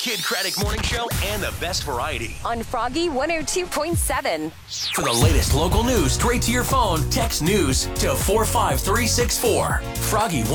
Kid Craddock Morning Show and the best variety. On Froggy 102.7. For the latest local news straight to your phone, text news to 45364. Froggy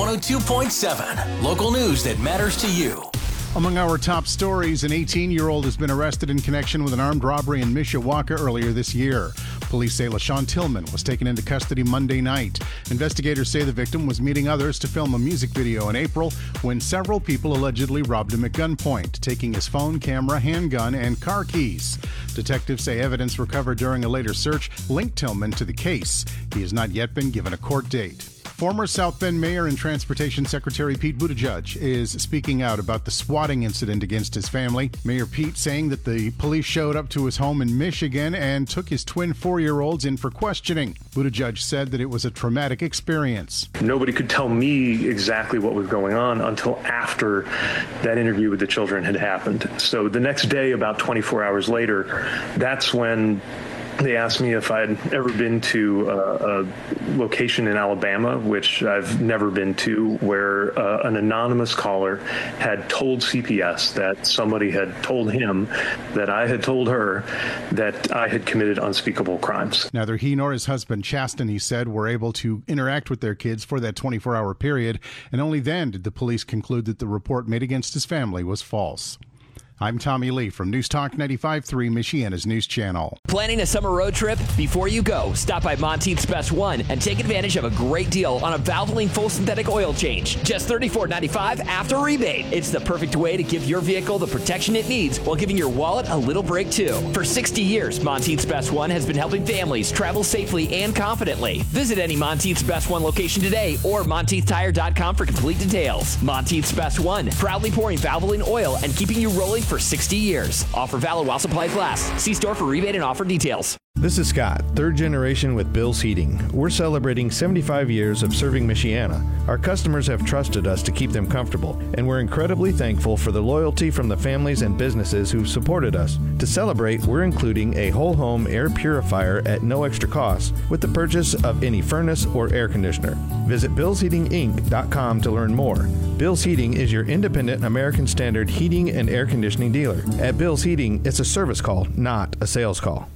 102.7. Local news that matters to you. Among our top stories, an 18-year-old has been arrested in connection with an armed robbery in Mishawaka earlier this year. Police say LaShawn Tillman was taken into custody Monday night. Investigators say the victim was meeting others to film a music video in April when several people allegedly robbed him at gunpoint, taking his phone, camera, handgun, and car keys. Detectives say evidence recovered during a later search linked Tillman to the case. He has not yet been given a court date. Former South Bend Mayor and Transportation Secretary Pete Buttigieg is speaking out about the swatting incident against his family. Mayor Pete saying that the police showed up to his home in Michigan and took his twin 4-year-olds in for questioning. Buttigieg said that it was a traumatic experience. Nobody could tell me exactly what was going on until after that interview with the children had happened. So the next day, about 24 hours later, that's when they asked me if I'd ever been to a location in Alabama, which I've never been to, where an anonymous caller had told CPS that somebody had told him that I had told her that I had committed unspeakable crimes. Neither he nor his husband, Chasten, he said, were able to interact with their kids for that 24-hour period, and only then did the police conclude that the report made against his family was false. I'm Tommy Lee from News Talk 95.3, Michiana's news channel. Planning a summer road trip? Before you go, stop by Monteith's Best One and take advantage of a great deal on a Valvoline full synthetic oil change. Just $34.95 after rebate. It's the perfect way to give your vehicle the protection it needs while giving your wallet a little break too. For 60 years, Monteith's Best One has been helping families travel safely and confidently. Visit any Monteith's Best One location today or MonteithTire.com for complete details. Monteith's Best One, proudly pouring Valvoline oil and keeping you rolling for 60 years. Offer valid while supplies last. See store for rebate and offer details. This is Scott, third generation with Bill's Heating. We're celebrating 75 years of serving Michiana. Our customers have trusted us to keep them comfortable, and we're incredibly thankful for the loyalty from the families and businesses who've supported us. To celebrate, we're including a whole home air purifier at no extra cost with the purchase of any furnace or air conditioner. Visit BillsHeatingInc.com to learn more. Bill's Heating is your independent American Standard heating and air conditioning dealer. At Bill's Heating, it's a service call, not a sales call.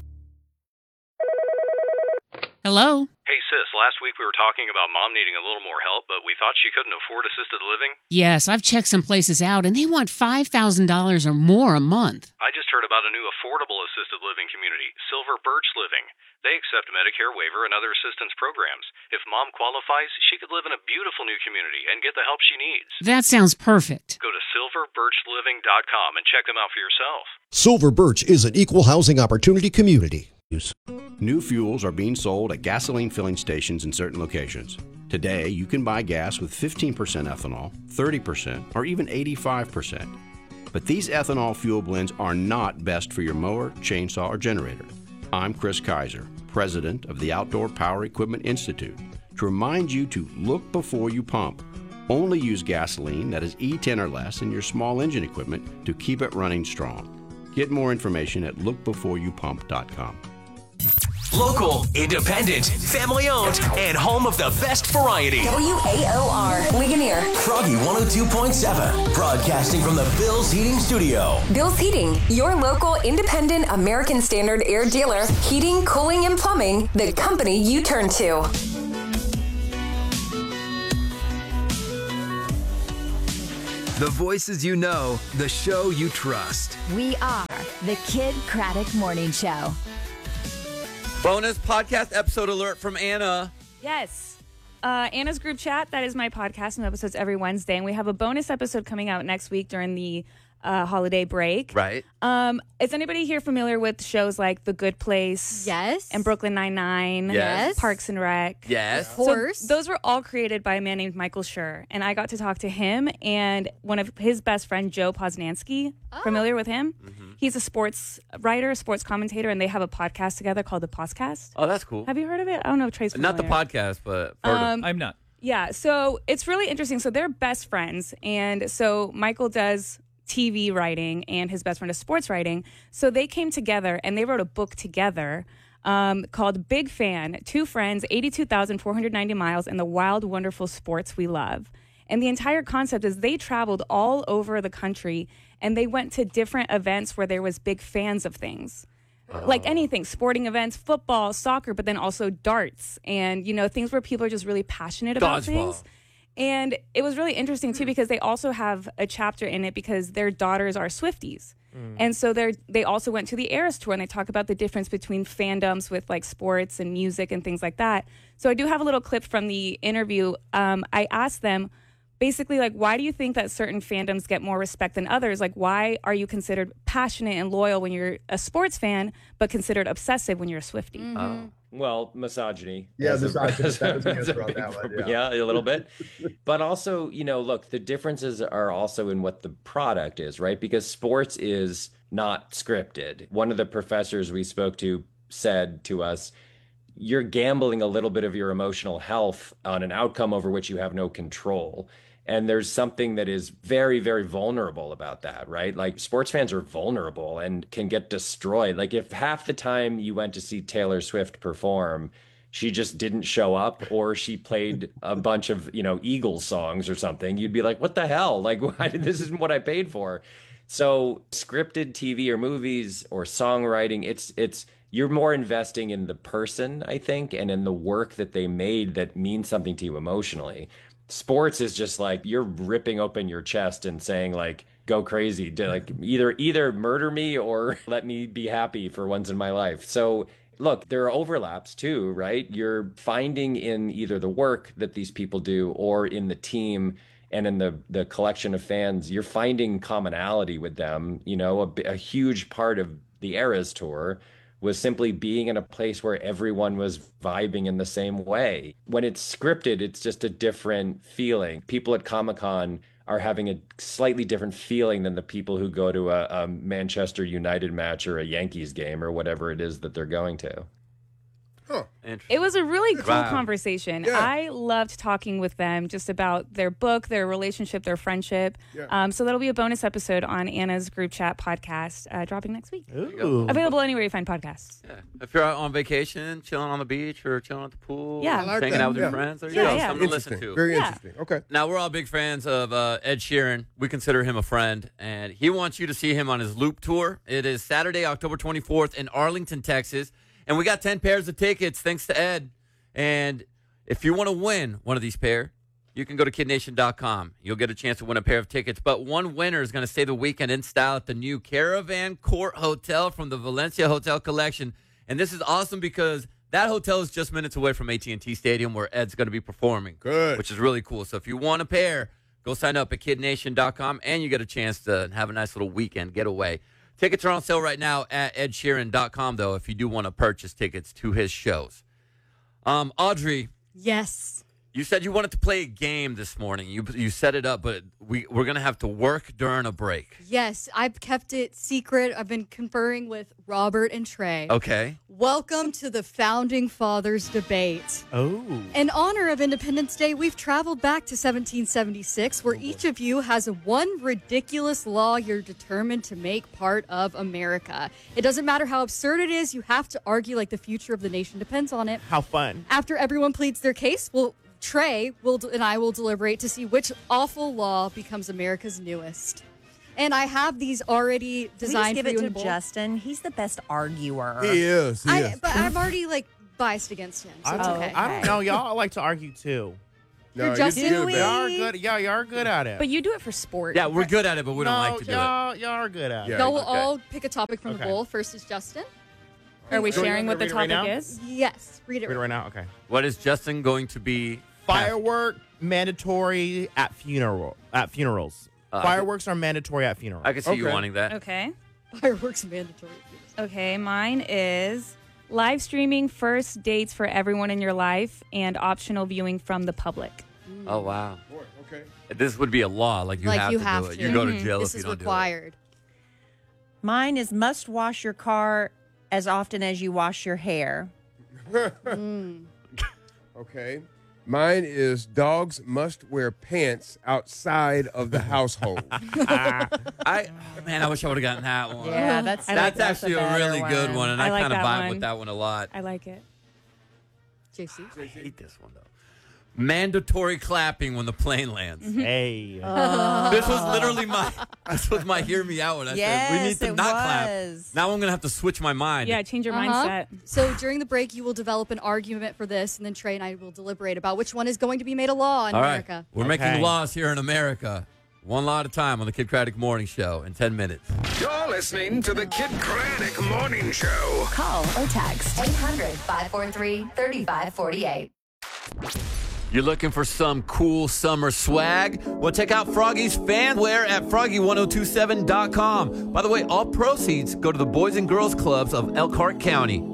Hello? Hey, sis, last week we were talking about Mom needing a little more help, but we thought she couldn't afford assisted living. Yes, I've checked some places out, and they want $5,000 or more a month. I just heard about a new affordable assisted living community, Silver Birch Living. They accept Medicare waiver and other assistance programs. If Mom qualifies, she could live in a beautiful new community and get the help she needs. That sounds perfect. Go to silverbirchliving.com and check them out for yourself. Silver Birch is an equal housing opportunity community. New fuels are being sold at gasoline filling stations in certain locations. Today, you can buy gas with 15% ethanol, 30%, or even 85%. But these ethanol fuel blends are not best for your mower, chainsaw, or generator. I'm Chris Kaiser, president of the Outdoor Power Equipment Institute, to remind you to look before you pump. Only use gasoline that is E10 or less in your small engine equipment to keep it running strong. Get more information at lookbeforeyoupump.com. Local, independent, family-owned, and home of the best variety. WAOR, Ligonier. Froggy 102.7, broadcasting from the Bill's Heating Studio. Bill's Heating, your local independent American Standard air dealer. Heating, cooling, and plumbing, the company you turn to. The voices you know, the show you trust. We are the Kid Craddock Morning Show. Bonus podcast episode alert from Anna. Yes. Anna's group chat, that is my podcast, and episodes every Wednesday. And we have a bonus episode coming out next week during the holiday break. Right. Is anybody here familiar with shows like The Good Place? Yes. And Brooklyn Nine-Nine? Yes. Parks and Rec? Yes. Of course. So those were all created by a man named Michael Schur. And I got to talk to him and one of his best friend, Joe Posnanski. Familiar with him? Mm-hmm. He's a sports writer, sports commentator, and they have a podcast together called The Poscast. Oh, that's cool. Have you heard of it? I don't know if Trey's familiar. Not the podcast, but I'm not. Yeah, so it's really interesting. So they're best friends. And so Michael does TV writing and his best friend is sports writing. So they came together and they wrote a book together called Big Fan, Two Friends, 82,490 Miles, and the Wild, Wonderful Sports We Love. And the entire concept is they traveled all over the country and they went to different events where there was big fans of things. Like anything, sporting events, football, soccer, but then also darts and, things where people are just really passionate about things. And it was really interesting, too, because they also have a chapter in it because their daughters are Swifties. And so they also went to the Eras Tour, and they talk about the difference between fandoms with, like, sports and music and things like that. So I do have a little clip from the interview. I asked them, basically, like, why do you think that certain fandoms get more respect than others? Like, why are you considered passionate and loyal when you're a sports fan, but considered obsessive when you're a Swiftie? Well, misogyny. Yeah, misogyny. Yeah, a little bit. But also, look, the differences are also in what the product is, right? Because sports is not scripted. One of the professors we spoke to said to us, you're gambling a little bit of your emotional health on an outcome over which you have no control. And there's something that is very, very vulnerable about that, right? Like sports fans are vulnerable and can get destroyed. Like if half the time you went to see Taylor Swift perform, she just didn't show up or she played a bunch of, Eagles songs or something, you'd be like, what the hell? Like, this isn't what I paid for. So scripted TV or movies or songwriting, it's you're more investing in the person, I think, and in the work that they made that means something to you emotionally. Sports is just like you're ripping open your chest and saying like, go crazy, like either murder me or let me be happy for once in my life. So look, there are overlaps too, right? You're finding in either the work that these people do or in the team and in the collection of fans, you're finding commonality with them. A huge part of the Eras Tour was simply being in a place where everyone was vibing in the same way. When it's scripted, it's just a different feeling. People at Comic-Con are having a slightly different feeling than the people who go to a Manchester United match or a Yankees game or whatever it is that they're going to. It was a really cool Wow. conversation. Yeah. I loved talking with them just about their book, their relationship, their friendship. Yeah. So that'll be a bonus episode on Anna's group chat podcast dropping next week. Ooh. Available anywhere you find podcasts. Yeah. If you're out on vacation, chilling on the beach or chilling at the pool, Yeah. or I like hanging that. out with your Yeah. friends, there you Yeah, go. yeah. Something to listen Interesting. to. Very Yeah. interesting. Okay. Now, we're all big fans of Ed Sheeran. We consider him a friend, and he wants you to see him on his Loop Tour. It is Saturday, October 24th in Arlington, Texas. And we got 10 pairs of tickets, thanks to Ed. And if you want to win one of these pair, you can go to kidnation.com. You'll get a chance to win a pair of tickets. But one winner is going to stay the weekend in style at the new Caravan Court Hotel from the Valencia Hotel Collection. And this is awesome because that hotel is just minutes away from AT&T Stadium where Ed's going to be performing. Good. Which is really cool. So if you want a pair, go sign up at kidnation.com and you get a chance to have a nice little weekend getaway. Tickets are on sale right now at edsheeran.com, though, if you do want to purchase tickets to his shows. Audrey, Yes. you said you wanted to play a game this morning. You set it up, but we're going to have to work during a break. Yes, I've kept it secret. I've been conferring with Robert and Trey. Okay. Welcome to the Founding Fathers debate. Oh. In honor of Independence Day, we've traveled back to 1776, where each of you has one ridiculous law you're determined to make part of America. It doesn't matter how absurd it is, you have to argue like the future of the nation depends on it. How fun. After everyone pleads their case, Trey and I will deliberate to see which awful law becomes America's newest. And I have these already designed give for it you to in the bowl. Justin. He's the best arguer. He is. But I'm already biased against him, so it's okay. I don't know. Y'all like to argue too. No, You're Justin? good, Do man. Y'all are good. Y'all are good at it. But you do it for sport. Yeah, we're good at it, but we don't like to do it. Y'all are good at it. Yeah. Y'all will Okay. all pick a topic from the bowl. First is Justin. Are we Do you sharing want what me the to read it topic right now? is? Yes, read it. Read it right now. Okay. What is Justin going to be? Firework mandatory at funerals. Fireworks are mandatory at funerals. I can see you wanting that. Okay. Fireworks mandatory. Okay, mine is live streaming first dates for everyone in your life and optional viewing from the public. Oh, wow. Boy, okay. This would be a law. Like, you have to do it. You go to jail This if you is don't required. Mine is must wash your car as often as you wash your hair. Okay. Mine is dogs must wear pants outside of the household. I wish I would have gotten that one. Yeah, that's actually a really good one, and I, I like kind of that vibe one. with that one a lot. I like it. JC? I hate this one, though. Mandatory clapping when the plane lands. Hey. This was my hear me out when I said we need to not clap. Now I'm going to have to switch my mind. Yeah, change your mindset. So during the break, you will develop an argument for this, and then Trey and I will deliberate about which one is going to be made a law in America. Right. We're making laws here in America. One law at a time on the Kid Craddock Morning Show in 10 minutes. You're listening to the Kid Craddock Morning Show. Call or text 800-543-3548. You're looking for some cool summer swag? Well, check out Froggy's fan wear at froggy1027.com. By the way, all proceeds go to the Boys and Girls Clubs of Elkhart County.